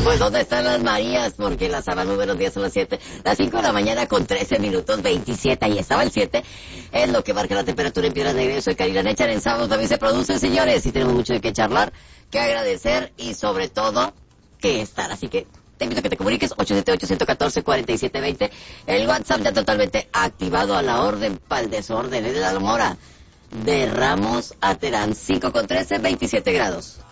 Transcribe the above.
Pues, ¿dónde están las Marías? Porque la sala número 10 son las 7, las 5 de la mañana con 13 minutos 27. Ahí estaba el 7, es lo que marca la temperatura en Piedras Negras. Yo soy Karina Necha. En sábado también se produce, señores, y tenemos mucho de qué charlar, que agradecer y sobre todo que estar. Así que te invito a que te comuniques, 878-114-4720. El WhatsApp ya totalmente activado, a la orden para el desorden de la Mora. De Ramos a Terán, 5 con 13, 27 grados.